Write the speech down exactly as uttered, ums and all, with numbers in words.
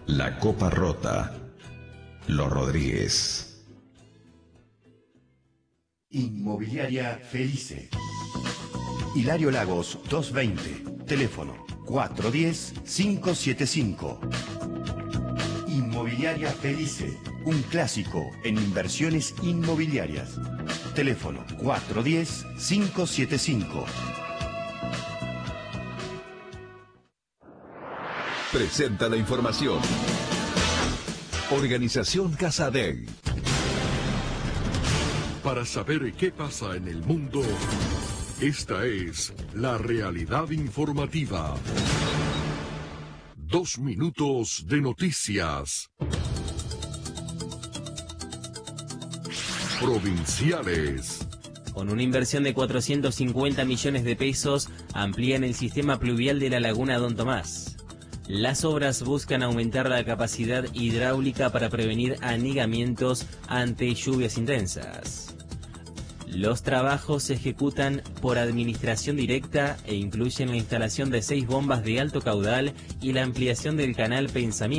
La Copa Rota. Los Rodríguez. Inmobiliaria Felice. Hilario Lagos doscientos veinte. Teléfono cuatro uno cero, cinco siete cinco. Inmobiliaria Felice. Un clásico en inversiones inmobiliarias. Teléfono cuatro uno cero, cinco siete cinco. Presenta la información. Organización Casadeg. Para saber qué pasa en el mundo, esta es la realidad informativa. Dos minutos de noticias. Provinciales. Con una inversión de cuatrocientos cincuenta millones de pesos, amplían el sistema pluvial de la laguna Don Tomás. Las obras buscan aumentar la capacidad hidráulica para prevenir anegamientos ante lluvias intensas. Los trabajos se ejecutan por administración directa e incluyen la instalación de seis bombas de alto caudal y la ampliación del canal Pensamiento.